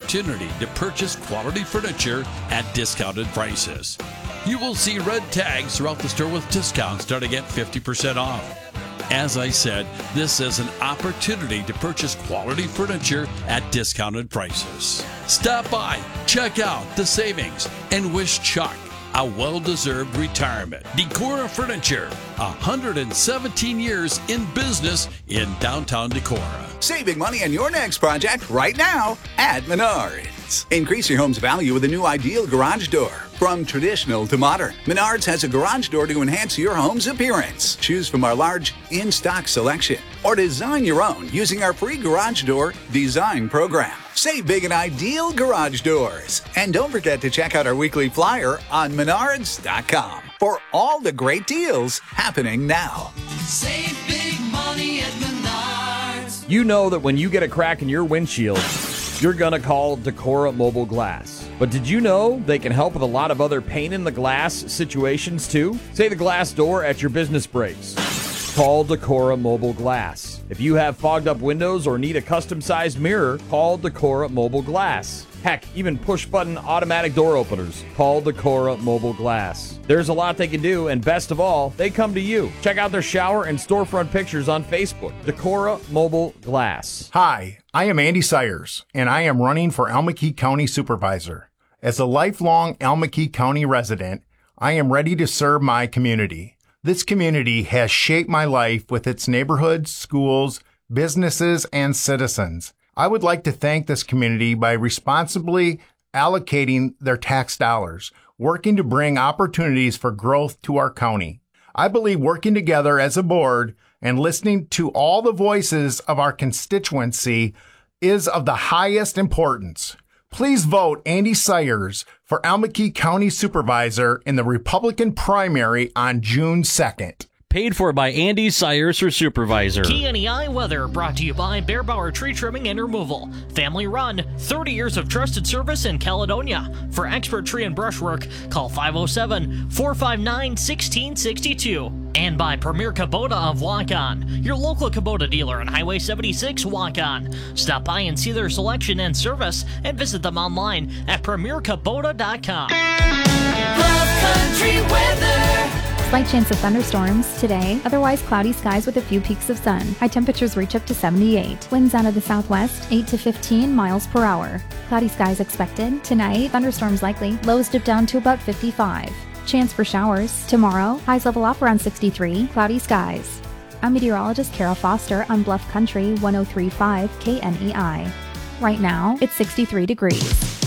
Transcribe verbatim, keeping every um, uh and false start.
opportunity to purchase quality furniture at discounted prices. You will see red tags throughout the store with discounts starting at fifty percent off. As I said, this is an opportunity to purchase quality furniture at discounted prices. Stop by, check out the savings, and wish Chuck a well-deserved retirement. Decorah Furniture, one hundred seventeen years in business in downtown Decorah. Saving money on your next project right now at Menards. Increase your home's value with a new Ideal garage door. From traditional to modern, Menards has a garage door to enhance your home's appearance. Choose from our large in-stock selection or design your own using our free garage door design program. Save big at Ideal Garage Doors. And don't forget to check out our weekly flyer on menards dot com for all the great deals happening now. Save big money at Menards. You know that when you get a crack in your windshield, you're going to call Decorah Mobile Glass. But did you know they can help with a lot of other pain in the glass situations too? Say the glass door at your business breaks. Call Decorah Mobile Glass. If you have fogged up windows or need a custom-sized mirror, call Decorah Mobile Glass. Heck, even push-button automatic door openers. Call Decorah Mobile Glass. There's a lot they can do, and best of all, they come to you. Check out their shower and storefront pictures on Facebook. Decorah Mobile Glass. Hi, I am Andy Sayers, and I am running for Almaquee County Supervisor. As a lifelong Almaquee County resident, I am ready to serve my community. This community has shaped my life with its neighborhoods, schools, businesses, and citizens. I would like to thank this community by responsibly allocating their tax dollars, working to bring opportunities for growth to our county. I believe working together as a board and listening to all the voices of our constituency is of the highest importance. Please vote Andy Sayers for Almaquee County Supervisor in the Republican primary on June second. Paid for by Andy Sayers for Supervisor. K N E I Weather brought to you by Bear Bauer Tree Trimming and Removal. Family run, thirty years of trusted service in Caledonia. For expert tree and brushwork, call five oh seven, four five nine, one six six two. And by Premier Kubota of Waukon, your local Kubota dealer on Highway seventy-six Waukon. Stop by and see their selection and service and visit them online at premier kubota dot com. Love Country weather. Slight chance of thunderstorms today, otherwise cloudy skies with a few peaks of sun. High temperatures reach up to seventy-eight. Winds out of the southwest, eight to fifteen miles per hour. Cloudy skies expected. Tonight, thunderstorms likely. Lows dip down to about fifty-five. Chance for showers. Tomorrow, highs level off around sixty-three. Cloudy skies. I'm meteorologist Kara Foster on Bluff Country one oh three point five K N E I. Right now, it's sixty-three degrees.